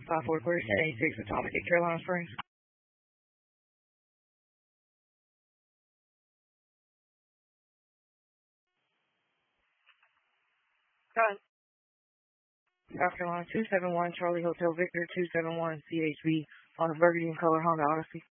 54386 Atomic at Carolina Springs. South Carolina 271 Charlie Hotel Victor 271 CHB on a burgundy and color Honda Odyssey.